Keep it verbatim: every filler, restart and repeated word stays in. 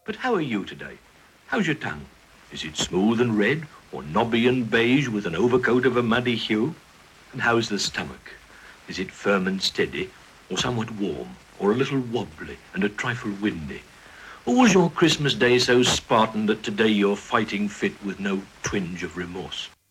But how are you today? How's your tongue? Is it smooth and red, or knobby and beige with an overcoat of a muddy hue? And how's the stomach? Is it firm and steady, or somewhat warm, or a little wobbly and a trifle windy? Or was your Christmas day so Spartan that today you're fighting fit with no twinge of remorse?